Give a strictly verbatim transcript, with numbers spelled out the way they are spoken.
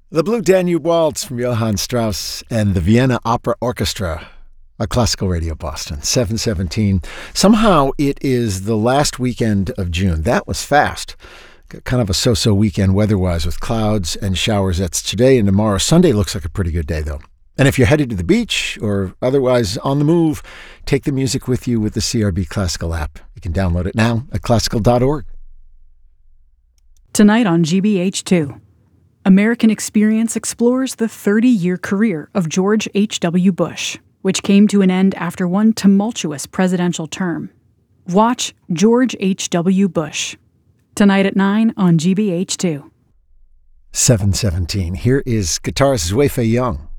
The Blue Danube Waltz from Johann Strauss and the Vienna Opera Orchestra, a Classical Radio Boston, seven seventeen. Somehow it is the last weekend of June. That was fast. Kind of a so-so weekend weather-wise with clouds and showers. That's today and tomorrow. Sunday looks like a pretty good day, though. And if you're headed to the beach or otherwise on the move, take the music with you with the C R B Classical app. You can download it now at classical dot org. Tonight on G B H two, American Experience explores the thirty-year career of George H W. Bush, which came to an end after one tumultuous presidential term. Watch George H W. Bush. Tonight at nine on G B H two. seven seventeen. Here is guitarist Zwee Fei Young.